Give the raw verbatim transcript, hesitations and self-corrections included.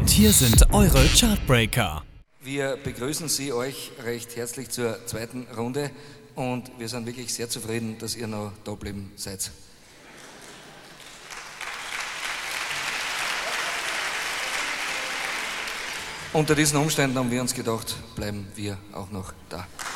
Und hier sind eure Chartbreaker. Wir begrüßen Sie euch recht herzlich zur zweiten Runde und wir sind wirklich sehr zufrieden, dass ihr noch da geblieben seid. Unter diesen Umständen haben wir uns gedacht, bleiben wir auch noch da.